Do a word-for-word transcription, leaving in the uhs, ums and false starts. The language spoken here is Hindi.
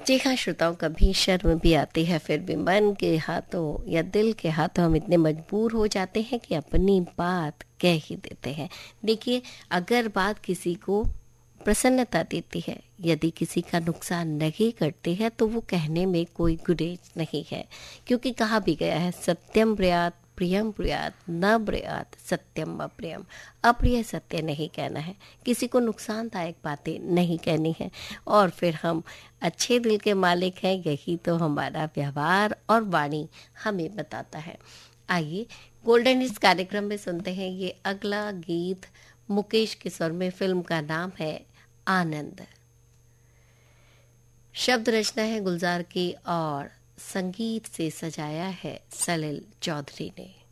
जी हाँ श्रोताओं, कभी शर्म भी आती है, फिर भी मन के हाथों या दिल के हाथों हम इतने मजबूर हो जाते हैं कि अपनी बात कह ही देते हैं। देखिए, अगर बात किसी को प्रसन्नता देती है, यदि किसी का नुकसान नहीं करती है, तो वो कहने में कोई गुरेज नहीं है। क्योंकि कहा भी गया है, सत्यम ब्रयात प्रियम ब्रयात न ब्रयात सत्यम अप्रियम। अप्रिय सत्य नहीं कहना है, किसी को नुकसानदायक बातें नहीं कहनी है। और फिर हम अच्छे दिल के मालिक हैं, यही तो हमारा व्यवहार और वाणी हमें बताता है। आइए गोल्डन इस कार्यक्रम में सुनते हैं ये अगला गीत मुकेश के स्वर में। फिल्म का नाम है आनंद। शब्द रचना है गुलजार की और संगीत से सजाया है सलिल चौधरी ने।